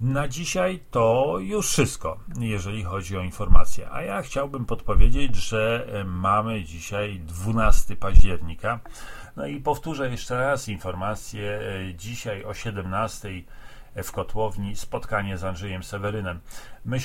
Na dzisiaj to już wszystko, jeżeli chodzi o informacje. A ja chciałbym podpowiedzieć, że mamy dzisiaj 12 października. No i powtórzę jeszcze raz informację. Dzisiaj o 17 w Kotłowni spotkanie z Andrzejem Sewerynem.